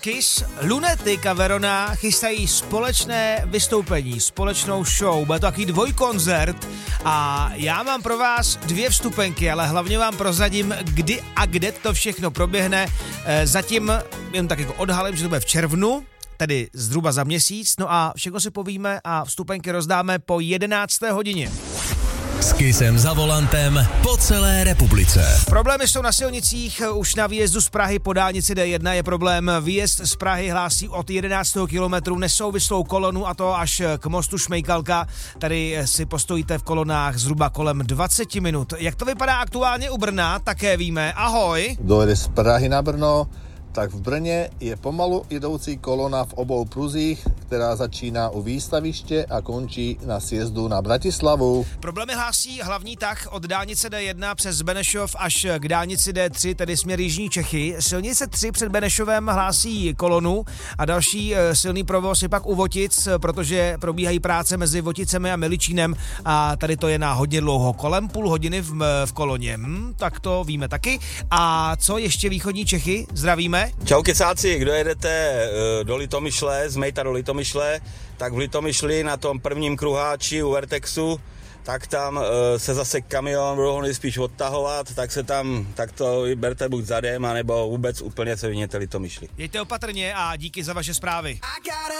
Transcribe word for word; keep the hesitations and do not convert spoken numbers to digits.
Kiss, Lunatic a Verona chystají společné vystoupení, společnou show. Bude to takový dvojkoncert a já mám pro vás dvě vstupenky, ale hlavně vám prozradím, kdy a kde to všechno proběhne. Zatím jen tak jako odhalím, že to bude v červnu, tedy zhruba za měsíc, no a všechno si povíme a vstupenky rozdáme po jedenácté hodině. S Kissem za volantem po celé republice. Problémy jsou na silnicích, už na výjezdu z Prahy po dálnici D jedna je problém. Výjezd z Prahy hlásí od jedenáctého kilometru nesouvislou kolonu a to až k mostu Šmejkalka. Tady si postojíte v kolonách zhruba kolem dvacet minut. Jak to vypadá aktuálně u Brna, také víme. Ahoj. Dojede z Prahy na Brno, tak v Brně je pomalu jedoucí kolona v obou pruzích, která začíná u výstaviště a končí na sjezdu na Bratislavu. Problémy hlásí hlavní tah od dálnice D jedna přes Benešov až k dálnici D tři, tedy směr jižní Čechy. Silnice tři před Benešovem hlásí kolonu a další silný provoz je pak u Votic, protože probíhají práce mezi Voticemi a Miličínem a tady to je na hodně dlouho, kolem půl hodiny v, v koloně. Hm, tak to víme taky. A co ještě východní Čechy? Zdravíme. Čau kecáci, kdo jedete do Litomyšle, z Mejta do Litomyšle, tak v Litomyšli na tom prvním kruháči u Vertexu, tak tam se zase kamion budou spíš odtahovat, tak se tam, tak to berte buď zadem, anebo vůbec úplně se vyhněte Litomyšli. Jeďte opatrně a díky za vaše zprávy.